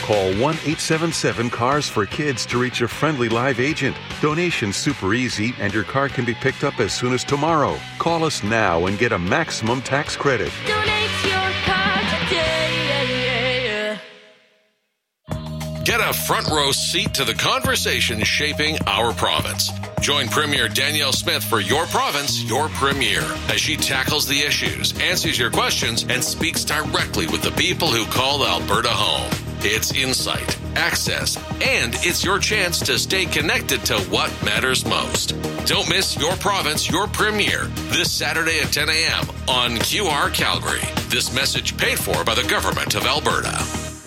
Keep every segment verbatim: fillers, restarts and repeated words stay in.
Call one eight seven seven cars for kids to reach a friendly live agent. Donation's super easy and your car can be picked up as soon as tomorrow. Call us now and get a maximum tax credit. Donate your car today. Get a front row seat to the conversation shaping our province. Join Premier Danielle Smith for Your Province, Your Premier, as she tackles the issues, answers your questions, and speaks directly with the people who call Alberta home. It's insight, access, and it's your chance to stay connected to what matters most. Don't miss Your Province, Your Premier this Saturday at ten a.m. on Q R Calgary. This message paid for by the Government of Alberta.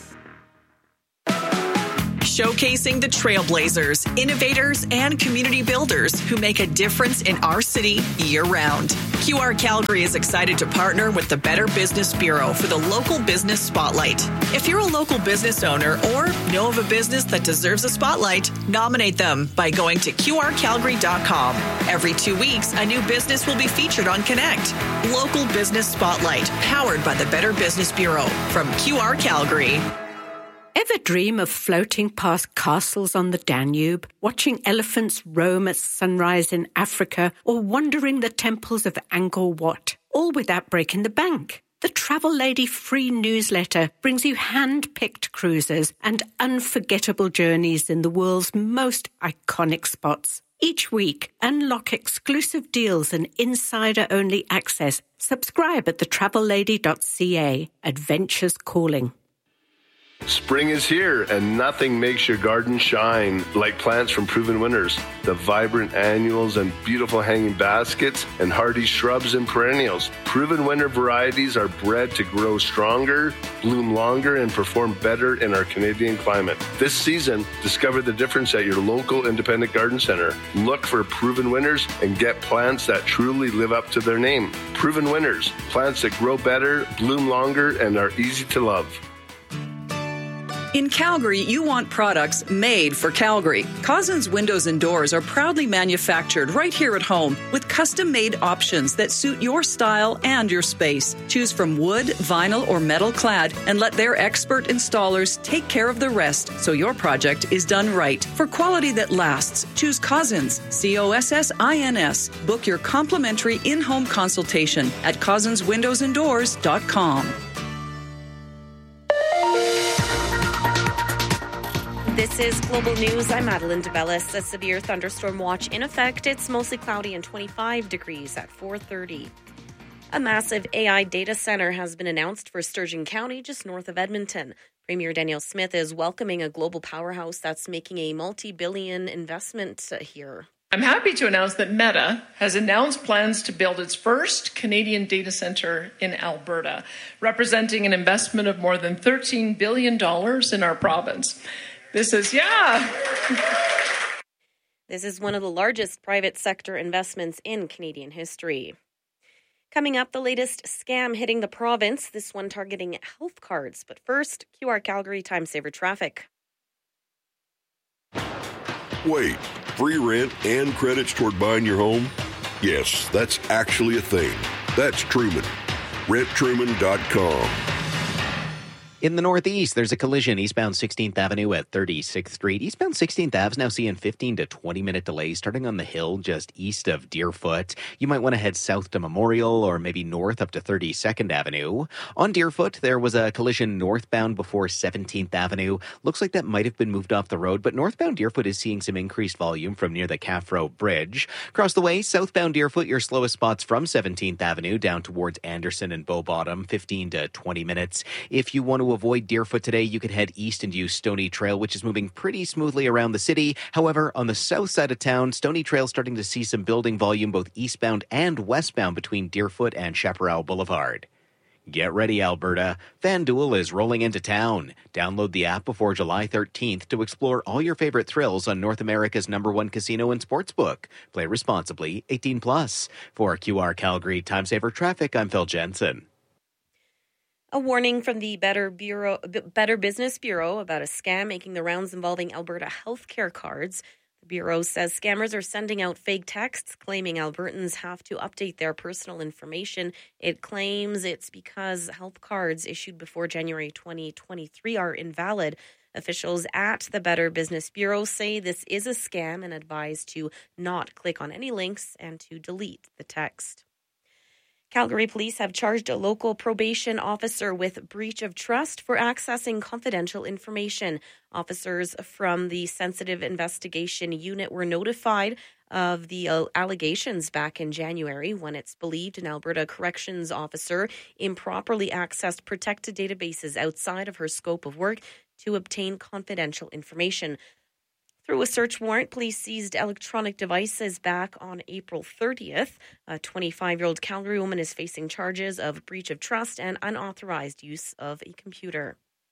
Showcasing the trailblazers, innovators, and community builders who make a difference in our city year-round. Q R Calgary is excited to partner with the Better Business Bureau for the Local Business Spotlight. If you're a local business owner or know of a business that deserves a spotlight, nominate them by going to Q R calgary dot com. Every two weeks, a new business will be featured on Connect. Local Business Spotlight, powered by the Better Business Bureau from Q R Calgary. Ever dream of floating past castles on the Danube, watching elephants roam at sunrise in Africa, or wandering the temples of Angkor Wat, all without breaking the bank? The Travel Lady free newsletter brings you hand-picked cruises and unforgettable journeys in the world's most iconic spots. Each week, unlock exclusive deals and insider-only access. Subscribe at the travel lady dot c a. Adventures calling. Spring is here, and nothing makes your garden shine like plants from Proven Winners. The vibrant annuals and beautiful hanging baskets and hardy shrubs and perennials. Proven Winner varieties are bred to grow stronger, bloom longer, and perform better in our Canadian climate. This season, discover the difference at your local independent garden center. Look for Proven Winners and get plants that truly live up to their name. Proven Winners, plants that grow better, bloom longer, and are easy to love. In Calgary, you want products made for Calgary. Cousins Windows and Doors are proudly manufactured right here at home with custom-made options that suit your style and your space. Choose from wood, vinyl, or metal clad and let their expert installers take care of the rest so your project is done right. For quality that lasts, choose Cousins, C O S S I N S. Book your complimentary in-home consultation at cousins windows and doors dot com. This is Global News. I'm Madeline DeBellis. A severe thunderstorm watch in effect. It's mostly cloudy and twenty-five degrees at four thirty. A massive A I data center has been announced for Sturgeon County, just north of Edmonton. Premier Danielle Smith is welcoming a global powerhouse that's making a multi-billion investment here. I'm happy to announce that Meta has announced plans to build its first Canadian data center in Alberta, representing an investment of more than thirteen billion dollars in our province. This is, yeah. This is one of the largest private sector investments in Canadian history. Coming up, the latest scam hitting the province, this one targeting health cards. But first, Q R Calgary Time Saver Traffic. Wait, free rent and credits toward buying your home? Yes, that's actually a thing. That's Truman. rent truman dot com. In the Northeast, there's a collision eastbound sixteenth Avenue at thirty-sixth Street. Eastbound sixteenth Ave is now seeing fifteen to twenty minute delays starting on the hill just east of Deerfoot. You might want to head south to Memorial or maybe north up to thirty-second Avenue. On Deerfoot, there was a collision northbound before seventeenth Avenue. Looks like that might have been moved off the road, but northbound Deerfoot is seeing some increased volume from near the Caffro Bridge. Across the way, southbound Deerfoot, your slowest spots from seventeenth Avenue down towards Anderson and Bow Bottom, fifteen to twenty minutes. If you want to avoid Deerfoot today, you could head east and use Stony Trail, which is moving pretty smoothly around the city. However, on the south side of town, Stony Trail starting to see some building volume both eastbound and westbound between Deerfoot and Chaparral Boulevard. Get ready, Alberta. FanDuel is rolling into town. Download the app before July thirteenth to explore all your favorite thrills on North America's number one casino and sportsbook. Play responsibly, eighteen plus. For Q R Calgary Time Saver Traffic, I'm Phil Jensen. A warning from the Better Bureau, Better Business Bureau about a scam making the rounds involving Alberta healthcare cards. The Bureau says scammers are sending out fake texts claiming Albertans have to update their personal information. It claims it's because health cards issued before January twenty twenty-three are invalid. Officials at the Better Business Bureau say this is a scam and advise to not click on any links and to delete the text. Calgary police have charged a local probation officer with breach of trust for accessing confidential information. Officers from the Sensitive Investigation Unit were notified of the uh, allegations back in January when it's believed an Alberta corrections officer improperly accessed protected databases outside of her scope of work to obtain confidential information. Through a search warrant, police seized electronic devices back on April thirtieth. A twenty-five-year-old Calgary woman is facing charges of breach of trust and unauthorized use of a computer.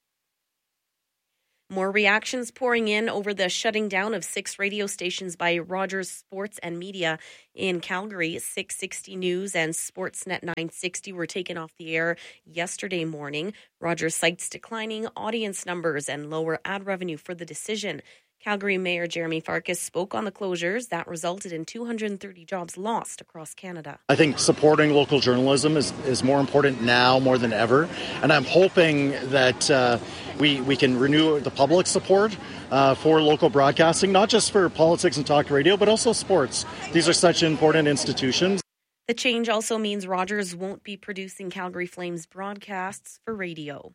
More reactions pouring in over the shutting down of six radio stations by Rogers Sports and Media in Calgary. six sixty News and Sportsnet nine sixty were taken off the air yesterday morning. Rogers cites declining audience numbers and lower ad revenue for the decision. Calgary Mayor Jeremy Farkas spoke on the closures that resulted in two hundred thirty jobs lost across Canada. I think supporting local journalism is, is more important now more than ever, and I'm hoping that uh, we, we can renew the public support uh, for local broadcasting, not just for politics and talk radio, but also sports. These are such important institutions. The change also means Rogers won't be producing Calgary Flames broadcasts for radio.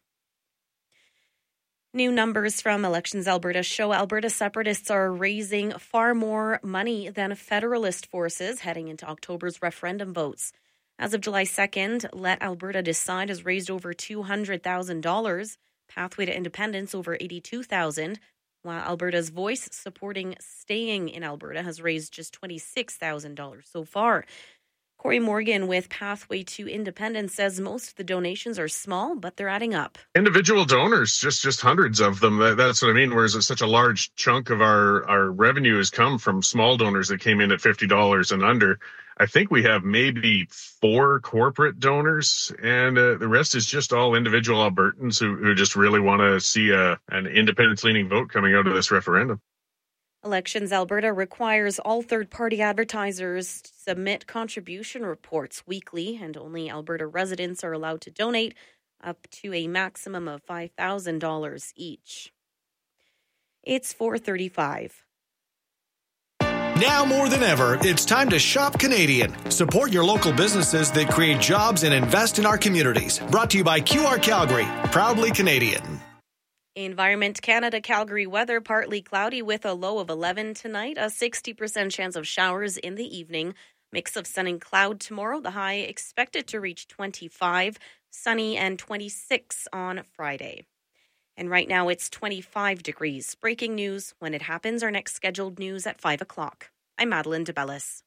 New numbers from Elections Alberta show Alberta separatists are raising far more money than Federalist forces heading into October's referendum votes. As of July second, Let Alberta Decide has raised over two hundred thousand dollars, Pathway to Independence over eighty-two thousand dollars, while Alberta's Voice supporting staying in Alberta has raised just twenty-six thousand dollars so far. Corey Morgan with Pathway to Independence says most of the donations are small, but they're adding up. Individual donors, just just hundreds of them. That, that's what I mean. Whereas such a large chunk of our, our revenue has come from small donors that came in at fifty dollars and under. I think we have maybe four corporate donors, and uh, the rest is just all individual Albertans who, who just really want to see a, an independence-leaning vote coming out of this referendum. Elections Alberta requires all third-party advertisers to submit contribution reports weekly, and only Alberta residents are allowed to donate up to a maximum of five thousand dollars each. It's four thirty-five. Now more than ever, it's time to shop Canadian. Support your local businesses that create jobs and invest in our communities. Brought to you by Q R Calgary, proudly Canadian. Environment Canada Calgary weather, partly cloudy with a low of eleven tonight, a sixty percent chance of showers in the evening, mix of sun and cloud tomorrow, the high expected to reach twenty-five, sunny and twenty-six on Friday. And right now it's twenty-five degrees. Breaking news when it happens, our next scheduled news at five o'clock. I'm Madeline DeBellis.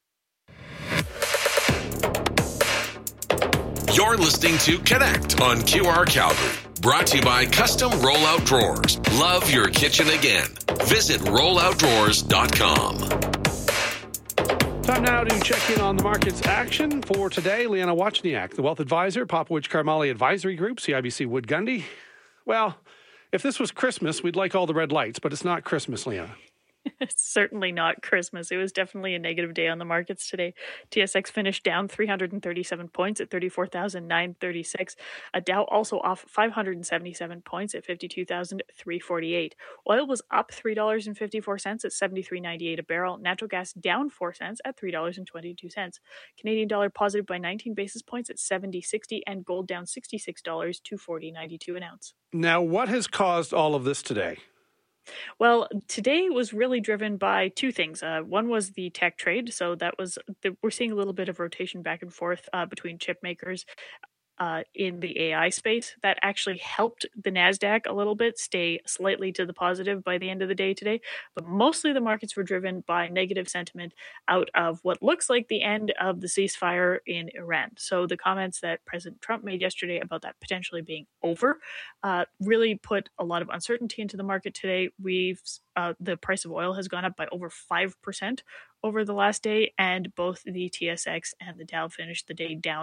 You're listening to Connect on Q R Calgary. Brought to you by Custom Rollout Drawers. Love your kitchen again. Visit rollout drawers dot com. Time now to check in on the market's action for today. Liana Wachniak, the wealth advisor, Popowich Karmali Advisory Group, C I B C Wood Gundy. Well, if this was Christmas, we'd like all the red lights, but it's not Christmas, Liana. It's certainly not Christmas. It was definitely a negative day on the markets today. T S X finished down three hundred thirty-seven points at thirty-four thousand nine hundred thirty-six. A Dow also off five hundred seventy-seven points at fifty-two thousand three hundred forty-eight. Oil was up three dollars and fifty-four cents at seventy-three ninety-eight a barrel. Natural gas down four cents at three dollars and twenty-two cents. Canadian dollar positive by nineteen basis points at seventy sixty, and gold down sixty-six dollars to forty ninety-two an ounce. Now, what has caused all of this today? Well, today was really driven by two things. Uh, one was the tech trade. So that was, the, we're seeing a little bit of rotation back and forth uh, between chip makers uh, in the A I space. That actually helped the NASDAQ a little bit stay slightly to the positive by the end of the day today. But mostly the markets were driven by negative sentiment out of what looks like the end of the ceasefire in Iran. So the comments that President Trump made yesterday about that potentially being over uh, really put a lot of uncertainty into the market today. We've uh, the price of oil has gone up by over five percent over the last day, and both the T S X and the Dow finished the day down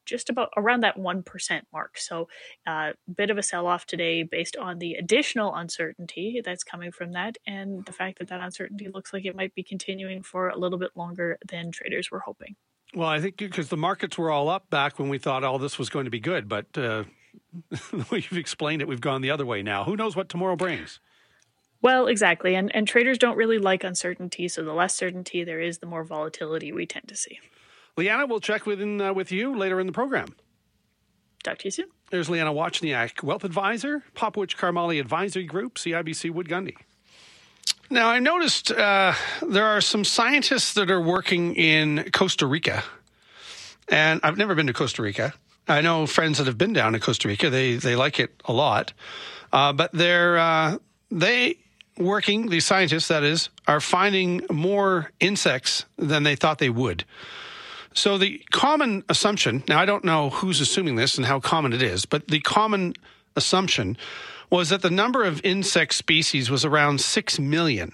just about around that one percent mark. So a uh, bit of a sell-off today based on the additional uncertainty that's coming from that, and the fact that that uncertainty looks like it might be continuing for a little bit longer than traders were hoping. Well, I think because the markets were all up back when we thought all this was going to be good, but uh, the way you've explained it, we've gone the other way now. Who knows what tomorrow brings? Well, exactly. And and traders don't really like uncertainty, so the less certainty there is, the more volatility we tend to see. Leanna, we'll check with, in, uh, with you later in the program. Talk to you soon. There's Leanna Wachniak, Wealth Advisor, Popowich Karmali Advisory Group, C I B C Wood Gundy. Now, I noticed uh, there are some scientists that are working in Costa Rica, and I've never been to Costa Rica. I know friends that have been down to Costa Rica. They they like it a lot, uh, but they're uh, they working, these scientists, that is, are finding more insects than they thought they would. So the common assumption, now I don't know who's assuming this and how common it is, but the common assumption was that the number of insect species was around six million.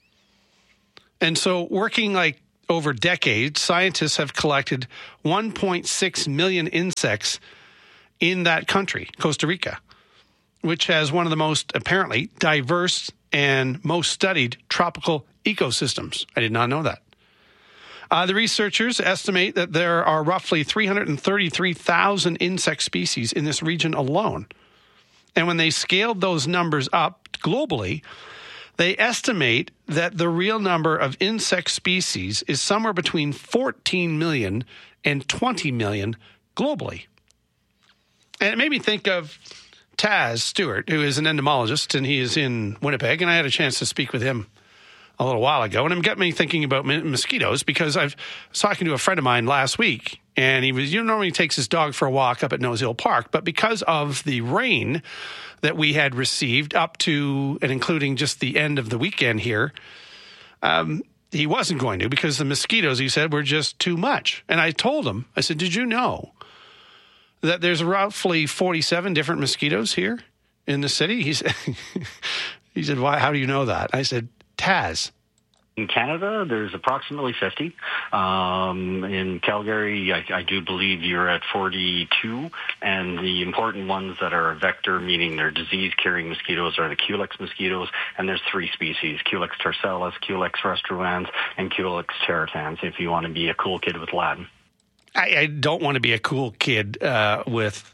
And so working like over decades, scientists have collected one point six million insects in that country, Costa Rica, which has one of the most apparently diverse and most studied tropical ecosystems. I did not know that. Uh, the researchers estimate that there are roughly three hundred thirty-three thousand insect species in this region alone. And when they scaled those numbers up globally, they estimate that the real number of insect species is somewhere between fourteen million and twenty million globally. And it made me think of Taz Stewart, who is an entomologist, and he is in Winnipeg, and I had a chance to speak with him a little while ago, and it got me thinking about mosquitoes because I was talking to a friend of mine last week, and he was, you know, normally he takes his dog for a walk up at Nose Hill Park, but because of the rain that we had received up to and including just the end of the weekend here, um, he wasn't going to because the mosquitoes, he said, were just too much. And I told him, I said, did you know that there's roughly forty-seven different mosquitoes here in the city? He said, he said, why? How do you know that? I said, Taz. In Canada, there's approximately fifty. Um, in Calgary, I, I do believe you're at forty-two. And the important ones that are a vector, meaning they're disease-carrying mosquitoes, are the Culex mosquitoes. And there's three species, Culex tarsalis, Culex restruans, and Culex teratans, if you want to be a cool kid with Latin. I, I don't want to be a cool kid uh, with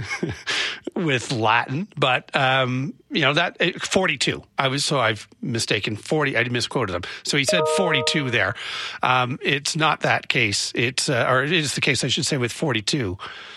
with Latin, but um, you know that forty-two. I was so I've mistaken forty. I misquoted him. So he said forty-two there. Um, it's not that case. It's uh, or it is the case, I should say, with forty-two.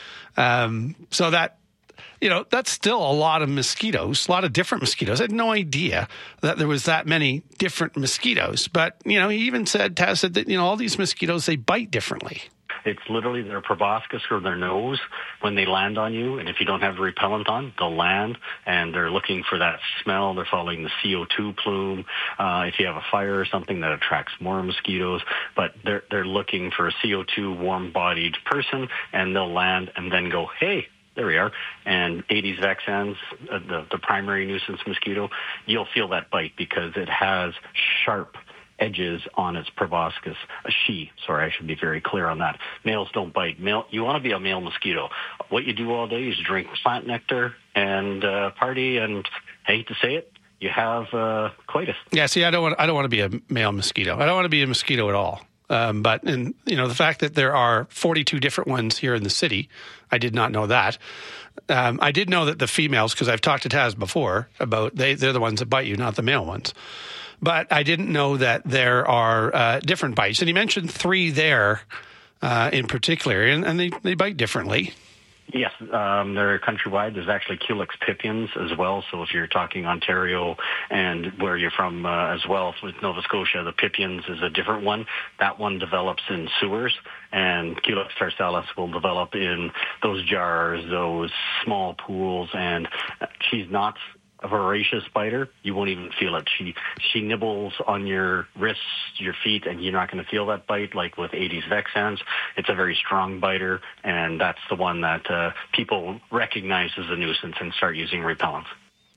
Um, so that you know that's still a lot of mosquitoes, a lot of different mosquitoes. I had no idea that there was that many different mosquitoes. But you know, he even said, Taz said that you know all these mosquitoes, they bite differently. It's literally their proboscis or their nose when they land on you. And if you don't have repellent on, they'll land and they're looking for that smell. They're following the C O two plume. Uh, if you have a fire or something, that attracts more mosquitoes. But they're, they're looking for a C O two warm-bodied person, and they'll land and then go, hey, there we are. And Aedes vexans, uh, the, the primary nuisance mosquito, you'll feel that bite because it has sharp edges on its proboscis. A she, sorry, I should be very clear on that. Males don't bite. Male, you want to be a male mosquito. What you do all day is drink plant nectar and uh, party, and I hate to say it, you have uh, coitus. Yeah, see, I don't want. I don't want to be a male mosquito. I don't want to be a mosquito at all. Um, but and you know the fact that there are forty-two different ones here in the city, I did not know that. Um, I did know that the females, because I've talked to Taz before about they they're the ones that bite you, not the male ones. But I didn't know that there are uh, different bites. And he mentioned three there uh, in particular, and, and they, they bite differently. Yes, um, they're countrywide. There's actually Culex pipiens as well. So if you're talking Ontario and where you're from uh, as well, with Nova Scotia, the pipiens is a different one. That one develops in sewers, and Culex tarsalis will develop in those jars, those small pools, and she's not a voracious biter. You won't even feel it. She she nibbles on your wrists, your feet, and you're not going to feel that bite like with Aedes vexans. It's a very strong biter, and that's the one that uh, people recognize as a nuisance and start using repellents.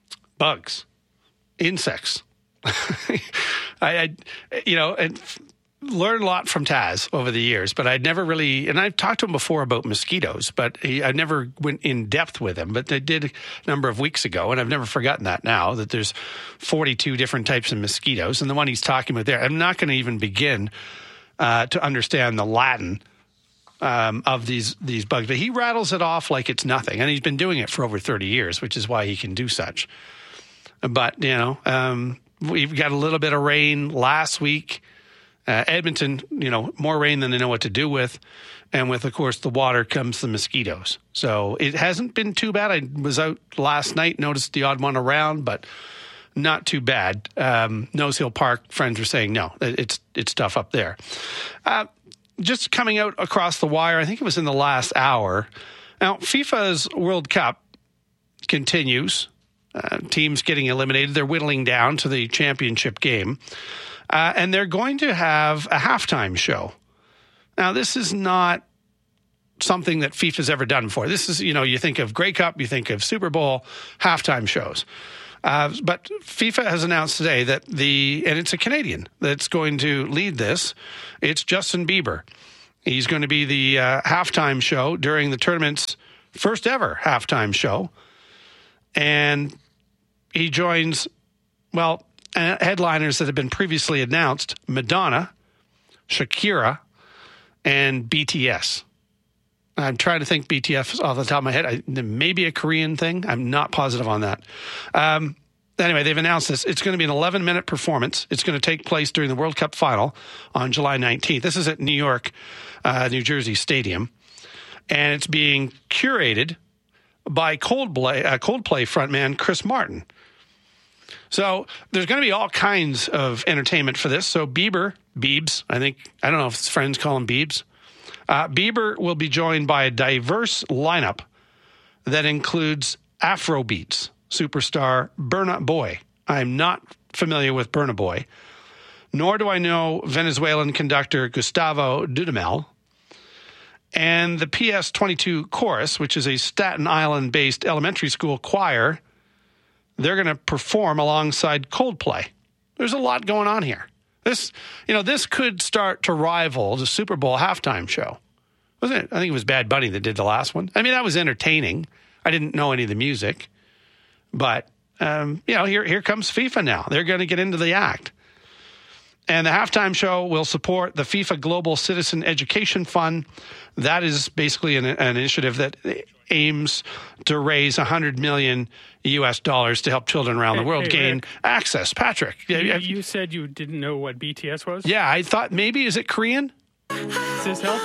Bugs, insects. I, I, you know, and learned a lot from Taz over the years, but I'd never really, and I've talked to him before about mosquitoes, but he, I never went in depth with him. But I did a number of weeks ago, and I've never forgotten that now, that there's forty-two different types of mosquitoes. And the one he's talking about there, I'm not going to even begin uh, to understand the Latin um, of these, these bugs. But he rattles it off like it's nothing. And he's been doing it for over thirty years, which is why he can do such. But, you know, um, we've got a little bit of rain last week. Uh, Edmonton, you know, more rain than they know what to do with. And with, of course, the water comes the mosquitoes. So it hasn't been too bad. I was out last night, noticed the odd one around, but not too bad. Um, Nose Hill Park friends were saying, no, it's it's tough up there. Uh, just coming out across the wire, I think it was in the last hour. Now, FIFA's World Cup continues. Uh, teams getting eliminated. They're whittling down to the championship game. Uh, and they're going to have a halftime show. Now, this is not something that FIFA's ever done before. This is, you know, you think of Grey Cup, you think of Super Bowl, halftime shows. Uh, but FIFA has announced today that the, and it's a Canadian that's going to lead this. It's Justin Bieber. He's going to be the uh, halftime show during the tournament's first ever halftime show. And he joins, well, Uh, headliners that have been previously announced: Madonna, Shakira, and B T S. I'm trying to think B T S off the top of my head. I, maybe a Korean thing. I'm not positive on that. Um, anyway, they've announced this. It's going to be an eleven-minute performance. It's going to take place during the World Cup final on July nineteenth. This is at New York, uh, New Jersey Stadium. And it's being curated by Coldplay, uh, Coldplay frontman Chris Martin. So there's going to be all kinds of entertainment for this. So Bieber, Biebs, I think, I don't know if his friends call him Biebs. Uh, Bieber will be joined by a diverse lineup that includes Afrobeats superstar Burna Boy. I'm not familiar with Burna Boy, nor do I know Venezuelan conductor Gustavo Dudamel. And the P S twenty-two Chorus, which is a Staten Island-based elementary school choir, they're going to perform alongside Coldplay. There's a lot going on here. This, you know, this could start to rival the Super Bowl halftime show. Wasn't it? I think it was Bad Bunny that did the last one. I mean, that was entertaining. I didn't know any of the music. But, um, you know, here, here comes FIFA now. They're going to get into the act. And the halftime show will support the FIFA Global Citizen Education Fund. That is basically an, an initiative that aims to raise one hundred million U S dollars to help children around hey, the world hey, gain Rick. access. Patrick. You, you said you didn't know what B T S was? Yeah, I thought maybe, is it Korean? Does this help?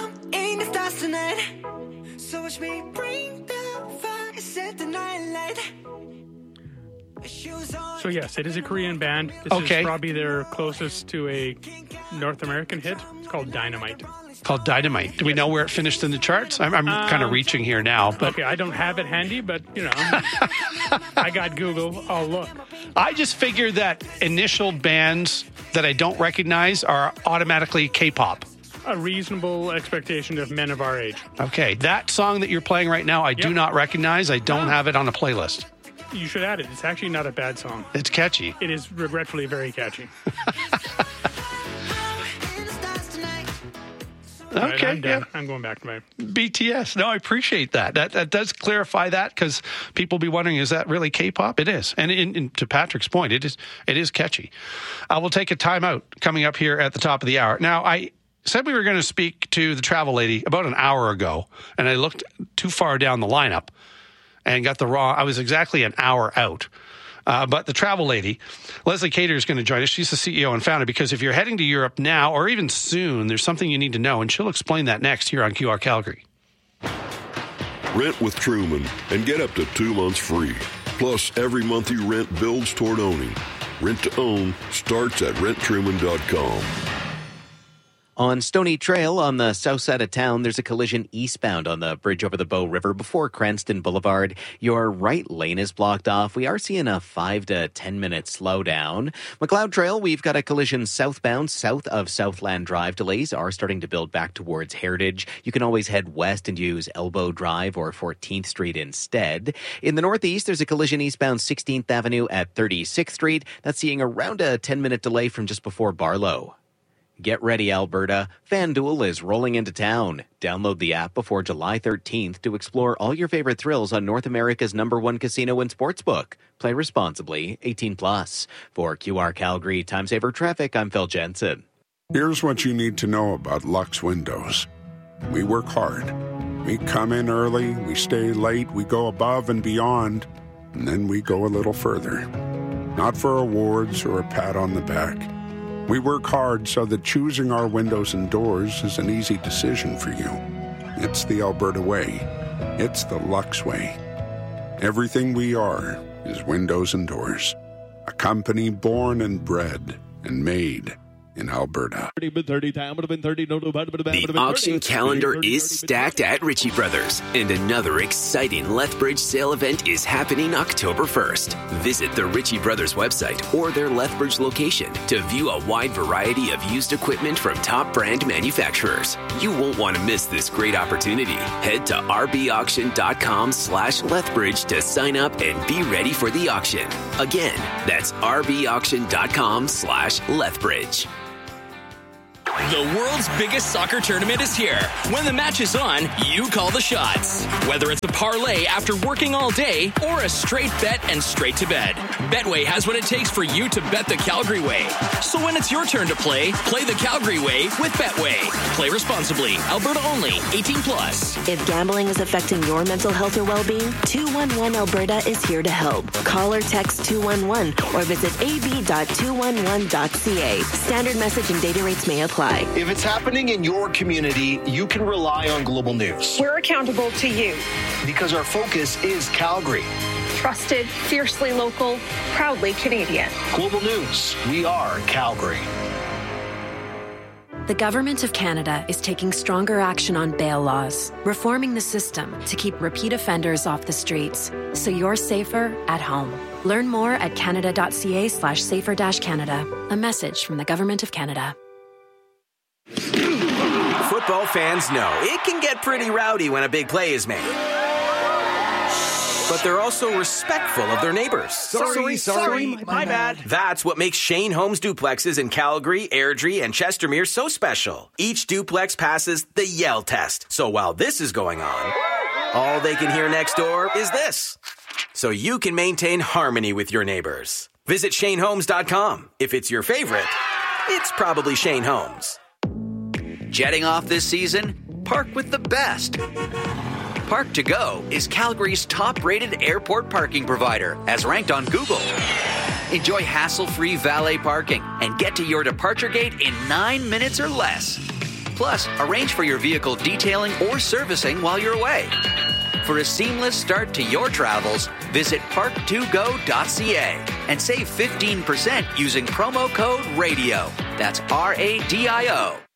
So yes, it is a Korean band. This okay. is probably their closest to a North American hit. It's called Dynamite. Called Dynamite. Do we know where it finished in the charts? I'm, I'm um, kind of reaching here now. But okay, I don't have it handy, but, you know, I got Google. I'll look. I just figured that initial bands that I don't recognize are automatically K-pop. A reasonable expectation of men of our age. Okay, that song that you're playing right now, I yep. do not recognize. I don't have it on a playlist. You should add it. It's actually not a bad song. It's catchy. It is regretfully very catchy. Okay, right, I'm done. yeah. I'm going back to my B T S. No, I appreciate that. That that does clarify that, because people be wondering, is that really K-pop? It is. And in, in, to Patrick's point, it is it is catchy. I will take a timeout coming up here at the top of the hour. Now, I said we were going to speak to the travel lady about an hour ago, and I looked too far down the lineup and got the wrong. I was exactly an hour out. Uh, but the travel lady, Leslie Cater, is going to join us. She's the C E O and founder, because if you're heading to Europe now or even soon, there's something you need to know, and she'll explain that next here on Q R Calgary. Rent with Truman and get up to two months free. Plus, every month you rent builds toward owning. Rent to own starts at rent truman dot com. On Stony Trail on the south side of town, there's a collision eastbound on the bridge over the Bow River before Cranston Boulevard. Your right lane is blocked off. We are seeing a five to ten minute slowdown. McLeod Trail, we've got a collision southbound south of Southland Drive. Delays are starting to build back towards Heritage. You can always head west and use Elbow Drive or fourteenth Street instead. In the northeast, there's a collision eastbound sixteenth Avenue at thirty-sixth Street. That's seeing around a ten minute delay from just before Barlow. Get ready, Alberta. FanDuel is rolling into town. Download the app before July thirteenth to explore all your favorite thrills on North America's number one casino and sportsbook. Play responsibly, eighteen plus. For Q R Calgary Time Saver Traffic, I'm Phil Jensen. Here's what you need to know about Lux Windows. We work hard. We come in early, we stay late, we go above and beyond, and then we go a little further. Not for awards or a pat on the back. We work hard so that choosing our windows and doors is an easy decision for you. It's the Alberta way. It's the Lux way. Everything we are is windows and doors. A company born and bred and made in Alberta. The auction calendar is stacked at Ritchie Brothers, and another exciting Lethbridge sale event is happening October first. Visit the Ritchie Brothers website or their Lethbridge location to view a wide variety of used equipment from top brand manufacturers. You won't want to miss this great opportunity. Head to rbauction.com slash Lethbridge to sign up and be ready for the auction. Again, that's rbauction.com slash Lethbridge. The world's biggest soccer tournament is here. When the match is on, you call the shots. Whether it's a parlay after working all day or a straight bet and straight to bed, Betway has what it takes for you to bet the Calgary way. So when it's your turn to play, play the Calgary way with Betway. Play responsibly. Alberta only. eighteen plus. If gambling is affecting your mental health or well-being, two one one Alberta is here to help. Call or text two one one or visit a b dot two one one dot c a. Standard message and data rates may apply. If it's happening in your community, you can rely on Global News. We're accountable to you. Because our focus is Calgary. Trusted, fiercely local, proudly Canadian. Global News, we are Calgary. The Government of Canada is taking stronger action on bail laws, reforming the system to keep repeat offenders off the streets, so you're safer at home. Learn more at canada.ca slash safer dash Canada. A message from the Government of Canada. Football fans know it can get pretty rowdy when a big play is made. But they're also respectful of their neighbors. Sorry, sorry, sorry my, my bad. That's what makes Shane Homes duplexes in Calgary, Airdrie, and Chestermere so special. Each duplex passes the Yell test. So while this is going on, all they can hear next door is this. So you can maintain harmony with your neighbors. Visit Shane Homes dot com. If it's your favorite, it's probably Shane Homes. Jetting off this season? Park with the best. Park to Go is Calgary's top-rated airport parking provider, as ranked on Google. Enjoy hassle-free valet parking and get to your departure gate in nine minutes or less. Plus, arrange for your vehicle detailing or servicing while you're away. For a seamless start to your travels, visit park to go dot c a and save fifteen percent using promo code RADIO. That's R A D I O.